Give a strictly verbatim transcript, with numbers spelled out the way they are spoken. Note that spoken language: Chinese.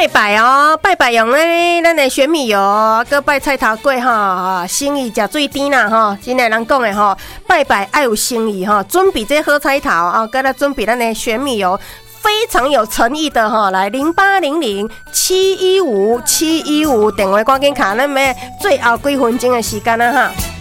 拜拜哦，拜拜用咧，咱的玄米油，搁拜菜头粿吼，生意食最甜啦吼。真诶人讲诶吼，拜拜爱有生意吼，准备这好菜头啊，搁来准备咱的玄米油。非常有诚意的哈，来零八零零七一五七一五电话赶紧卡，咱们最后几分钟的时间啦哈。